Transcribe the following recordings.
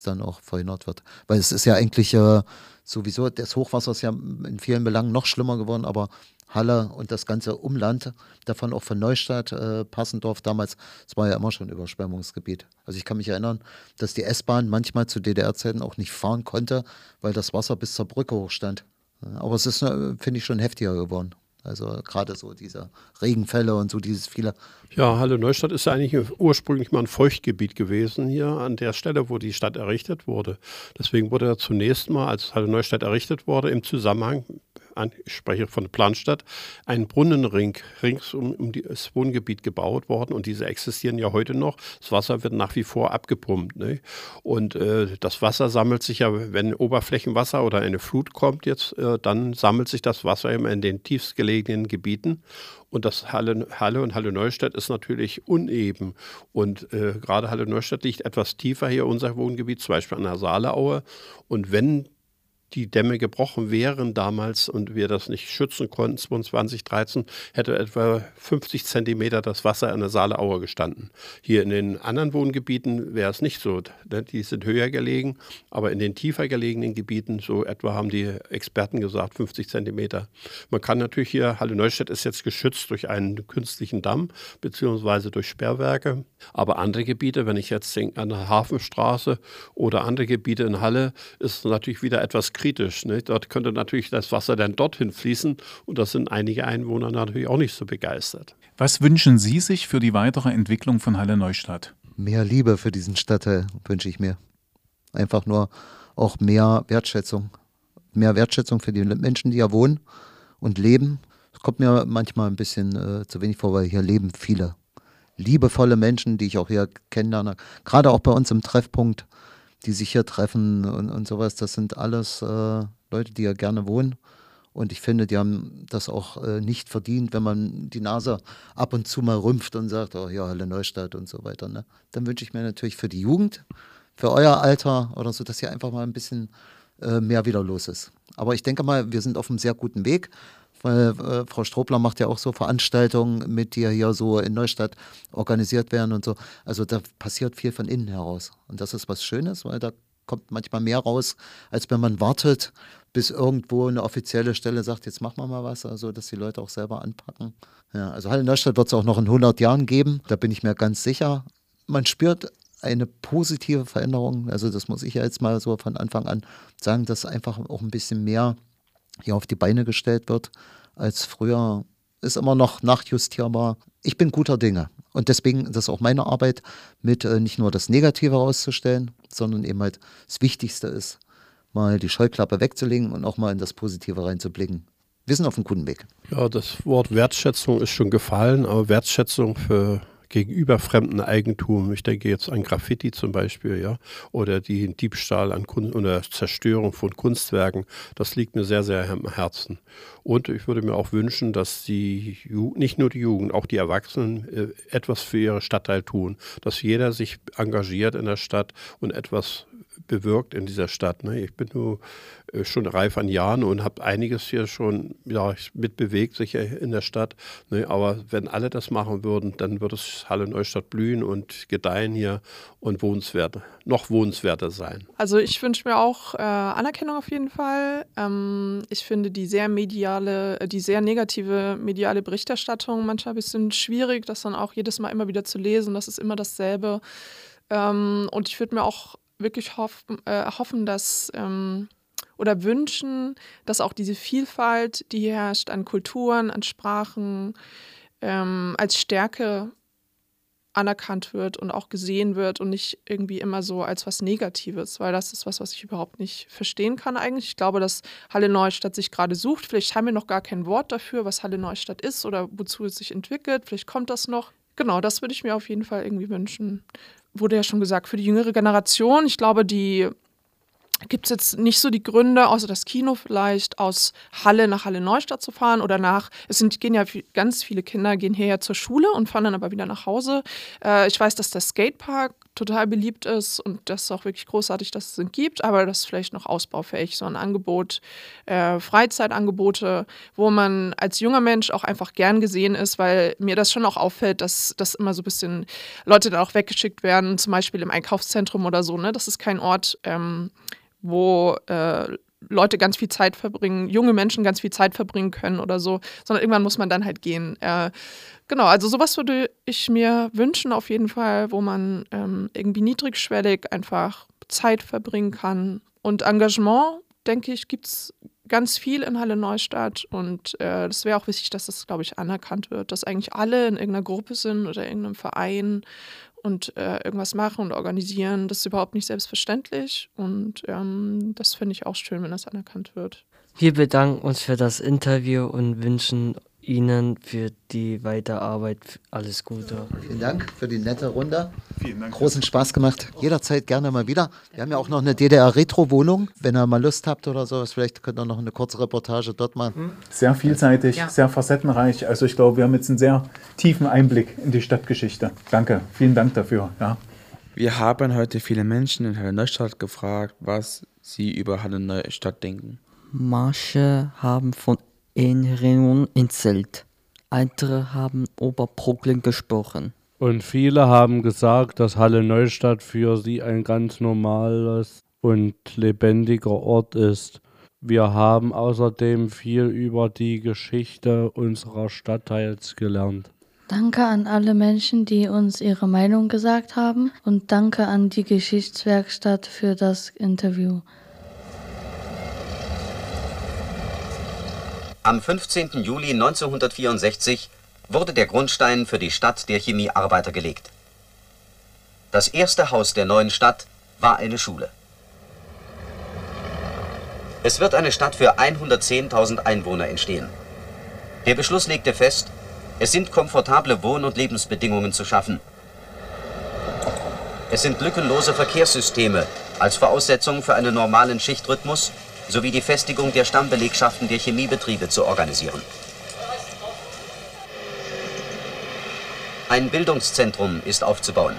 dann auch verhindert wird. Weil es ist ja eigentlich sowieso, das Hochwasser ist ja in vielen Belangen noch schlimmer geworden, aber Halle und das ganze Umland, davon auch von Neustadt, Passendorf damals, es war ja immer schon Überschwemmungsgebiet. Also ich kann mich erinnern, dass die S-Bahn manchmal zu DDR-Zeiten auch nicht fahren konnte, weil das Wasser bis zur Brücke hochstand. Aber es ist, finde ich, schon heftiger geworden. Also gerade so diese Regenfälle und so dieses viele. Ja, Halle Neustadt ist ja eigentlich ursprünglich mal ein Feuchtgebiet gewesen hier an der Stelle, wo die Stadt errichtet wurde. Deswegen wurde ja zunächst mal, als Halle Neustadt errichtet wurde, im Zusammenhang, ich spreche von der Planstadt, ein Brunnenring rings um das Wohngebiet gebaut worden und diese existieren ja heute noch. Das Wasser wird nach wie vor abgepumpt. Ne? Und das Wasser sammelt sich ja, wenn Oberflächenwasser oder eine Flut kommt jetzt, dann sammelt sich das Wasser immer in den tiefstgelegenen Gebieten. Und das Halle und Halle Neustadt ist natürlich uneben. Und gerade Halle Neustadt liegt etwas tiefer hier, unser Wohngebiet, zum Beispiel an der Saaleaue. Und wenn die Dämme gebrochen wären damals und wir das nicht schützen konnten, 2013, hätte etwa 50 Zentimeter das Wasser an der Saaleaue gestanden. Hier in den anderen Wohngebieten wäre es nicht so. Die sind höher gelegen, aber in den tiefer gelegenen Gebieten, so etwa haben die Experten gesagt, 50 Zentimeter. Man kann natürlich hier, Halle Neustadt ist jetzt geschützt durch einen künstlichen Damm beziehungsweise durch Sperrwerke. Aber andere Gebiete, wenn ich jetzt denke an der Hafenstraße oder andere Gebiete in Halle, ist natürlich wieder etwas kritisch. Ne? Dort könnte natürlich das Wasser dann dorthin fließen und das sind einige Einwohner natürlich auch nicht so begeistert. Was wünschen Sie sich für die weitere Entwicklung von Halle Neustadt? Mehr Liebe für diesen Stadtteil wünsche ich mir. Einfach nur auch mehr Wertschätzung. Mehr Wertschätzung für die Menschen, die hier wohnen und leben. Es kommt mir manchmal ein bisschen zu wenig vor, weil hier leben viele liebevolle Menschen, die ich auch hier kennenlerne. Gerade auch bei uns im Treffpunkt, die sich hier treffen und sowas. Das sind alles Leute, die hier gerne wohnen. Und ich finde, die haben das auch nicht verdient, wenn man die Nase ab und zu mal rümpft und sagt, oh ja, Halle Neustadt und so weiter. Ne? Dann wünsche ich mir natürlich für die Jugend, für euer Alter oder so, dass hier einfach mal ein bisschen mehr wieder los ist. Aber ich denke mal, wir sind auf einem sehr guten Weg, weil Frau Strobler macht ja auch so Veranstaltungen mit, die ja hier so in Neustadt organisiert werden und so. Also da passiert viel von innen heraus. Und das ist was Schönes, weil da kommt manchmal mehr raus, als wenn man wartet, bis irgendwo eine offizielle Stelle sagt, jetzt machen wir mal was, also dass die Leute auch selber anpacken. Ja, also Halle Neustadt wird es auch noch in 100 Jahren geben, da bin ich mir ganz sicher. Man spürt eine positive Veränderung, also das muss ich ja jetzt mal so von Anfang an sagen, dass einfach auch ein bisschen mehr hier auf die Beine gestellt wird als früher. Ist immer noch nachjustierbar. Ich bin guter Dinge. Und deswegen ist das auch meine Arbeit, mit nicht nur das Negative herauszustellen, sondern eben halt das Wichtigste ist, mal die Scheuklappe wegzulegen und auch mal in das Positive reinzublicken. Wir sind auf einem guten Weg. Ja, das Wort Wertschätzung ist schon gefallen, aber Wertschätzung für gegenüber fremden Eigentum, ich denke jetzt an Graffiti zum Beispiel, ja, oder die Diebstahl an oder Zerstörung von Kunstwerken, das liegt mir sehr, sehr am Herzen. Und ich würde mir auch wünschen, dass nicht nur die Jugend, auch die Erwachsenen etwas für ihre Stadtteil tun, dass jeder sich engagiert in der Stadt und etwas bewirkt in dieser Stadt. Ne? Ich bin nur schon reif an Jahren und habe einiges hier schon mitbewegt, sicher in der Stadt. Ne? Aber wenn alle das machen würden, dann würde es Halle Neustadt blühen und gedeihen hier und noch wohnenswerter sein. Also ich wünsche mir auch Anerkennung auf jeden Fall. Ich finde die sehr negative mediale Berichterstattung manchmal ein bisschen schwierig, das dann auch jedes Mal immer wieder zu lesen. Das ist immer dasselbe. Und ich würde mir auch wirklich hoffen, dass oder wünschen, dass auch diese Vielfalt, die hier herrscht an Kulturen, an Sprachen, als Stärke anerkannt wird und auch gesehen wird und nicht irgendwie immer so als was Negatives, weil das ist was ich überhaupt nicht verstehen kann eigentlich. Ich glaube, dass Halle Neustadt sich gerade sucht. Vielleicht haben wir noch gar kein Wort dafür, was Halle Neustadt ist oder wozu es sich entwickelt. Vielleicht kommt das noch. Genau, das würde ich mir auf jeden Fall irgendwie wünschen. Wurde ja schon gesagt, für die jüngere Generation. Ich glaube, die gibt es jetzt nicht so die Gründe, außer das Kino vielleicht, aus Halle nach Halle-Neustadt zu fahren oder ganz viele Kinder gehen hierher zur Schule und fahren dann aber wieder nach Hause. Ich weiß, dass der Skatepark total beliebt ist und das ist auch wirklich großartig, dass es ihn gibt, aber das ist vielleicht noch ausbaufähig, so ein Angebot, Freizeitangebote, wo man als junger Mensch auch einfach gern gesehen ist, weil mir das schon auch auffällt, dass immer so ein bisschen Leute da auch weggeschickt werden, zum Beispiel im Einkaufszentrum oder so, ne? Das ist kein Ort, wo Leute ganz viel Zeit verbringen, junge Menschen ganz viel Zeit verbringen können oder so, sondern irgendwann muss man dann halt gehen. Genau, also sowas würde ich mir wünschen auf jeden Fall, wo man irgendwie niedrigschwellig einfach Zeit verbringen kann. Und Engagement, denke ich, gibt es ganz viel in Halle-Neustadt und das wäre auch wichtig, dass das, glaube ich, anerkannt wird, dass eigentlich alle in irgendeiner Gruppe sind oder irgendeinem Verein und irgendwas machen und organisieren. Das ist überhaupt nicht selbstverständlich und das finde ich auch schön, wenn das anerkannt wird. Wir bedanken uns für das Interview und wünschen Ihnen für die Weiterarbeit alles Gute. Vielen Dank für die nette Runde. Vielen Dank. Großen Spaß gemacht. Jederzeit gerne mal wieder. Wir haben ja auch noch eine DDR-Retro-Wohnung. Wenn ihr mal Lust habt oder sowas, vielleicht könnt ihr noch eine kurze Reportage dort machen. Sehr vielseitig, sehr facettenreich. Also ich glaube, wir haben jetzt einen sehr tiefen Einblick in die Stadtgeschichte. Danke, vielen Dank dafür. Ja. Wir haben heute viele Menschen in Halle-Neustadt gefragt, was sie über Halle-Neustadt denken. Manche haben von Erinnerungen erzählt. Andere haben über Brooklyn gesprochen. Und viele haben gesagt, dass Halle-Neustadt für sie ein ganz normales und lebendiger Ort ist. Wir haben außerdem viel über die Geschichte unserer Stadtteils gelernt. Danke an alle Menschen, die uns ihre Meinung gesagt haben und danke an die Geschichtswerkstatt für das Interview. Am 15. Juli 1964 wurde der Grundstein für die Stadt der Chemiearbeiter gelegt. Das erste Haus der neuen Stadt war eine Schule. Es wird eine Stadt für 110.000 Einwohner entstehen. Der Beschluss legte fest, es sind komfortable Wohn- und Lebensbedingungen zu schaffen. Es sind lückenlose Verkehrssysteme als Voraussetzung für einen normalen Schichtrhythmus sowie die Festigung der Stammbelegschaften der Chemiebetriebe zu organisieren. Ein Bildungszentrum ist aufzubauen.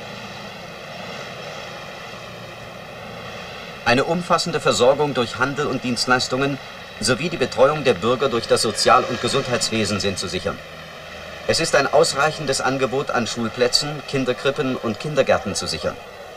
Eine umfassende Versorgung durch Handel und Dienstleistungen sowie die Betreuung der Bürger durch das Sozial- und Gesundheitswesen sind zu sichern. Es ist ein ausreichendes Angebot an Schulplätzen, Kinderkrippen und Kindergärten zu sichern.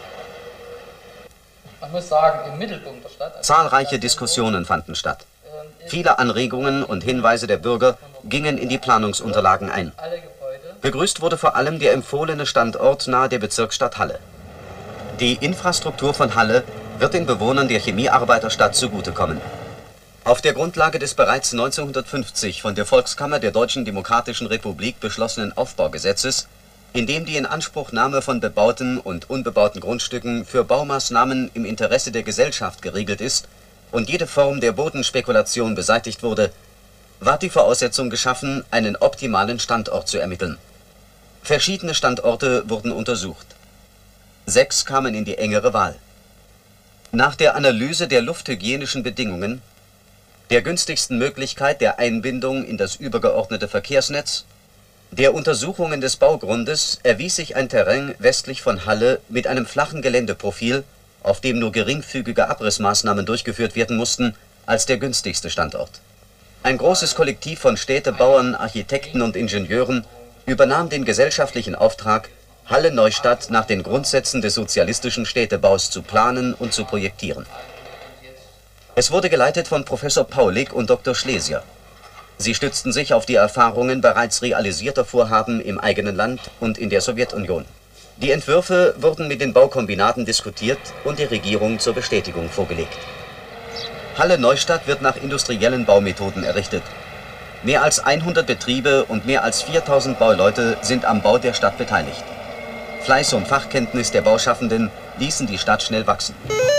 Man muss sagen, im Mittelpunkt der Stadt... Zahlreiche Diskussionen fanden statt. Viele Anregungen und Hinweise der Bürger gingen in die Planungsunterlagen ein. Begrüßt wurde vor allem der empfohlene Standort nahe der Bezirksstadt Halle. Die Infrastruktur von Halle wird den Bewohnern der Chemiearbeiterstadt zugutekommen. Auf der Grundlage des bereits 1950 von der Volkskammer der Deutschen Demokratischen Republik beschlossenen Aufbaugesetzes, in dem die Inanspruchnahme von bebauten und unbebauten Grundstücken für Baumaßnahmen im Interesse der Gesellschaft geregelt ist und jede Form der Bodenspekulation beseitigt wurde, ward die Voraussetzung geschaffen, einen optimalen Standort zu ermitteln. Verschiedene Standorte wurden untersucht. 6 kamen in die engere Wahl. Nach der Analyse der lufthygienischen Bedingungen, der günstigsten Möglichkeit der Einbindung in das übergeordnete Verkehrsnetz, der Untersuchungen des Baugrundes erwies sich ein Terrain westlich von Halle mit einem flachen Geländeprofil, auf dem nur geringfügige Abrissmaßnahmen durchgeführt werden mussten, als der günstigste Standort. Ein großes Kollektiv von Städtebauern, Architekten und Ingenieuren übernahm den gesellschaftlichen Auftrag, Halle-Neustadt nach den Grundsätzen des sozialistischen Städtebaus zu planen und zu projektieren. Es wurde geleitet von Professor Paulik und Dr. Schlesier. Sie stützten sich auf die Erfahrungen bereits realisierter Vorhaben im eigenen Land und in der Sowjetunion. Die Entwürfe wurden mit den Baukombinaten diskutiert und der Regierung zur Bestätigung vorgelegt. Halle-Neustadt wird nach industriellen Baumethoden errichtet. Mehr als 100 Betriebe und mehr als 4.000 Bauleute sind am Bau der Stadt beteiligt. Fleiß und Fachkenntnis der Bauschaffenden ließen die Stadt schnell wachsen.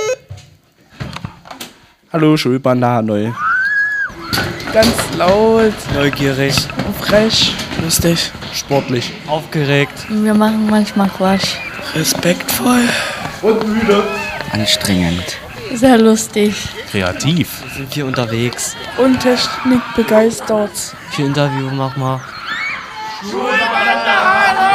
Hallo, Schulbahn Hanoi. Ganz laut, Neugierig, frech, lustig, sportlich, aufgeregt. Wir machen manchmal Quatsch. Respektvoll und müde. Anstrengend. Sehr lustig. Kreativ. Wir sind hier unterwegs. Und Technik begeistert. Für Interview mach mal.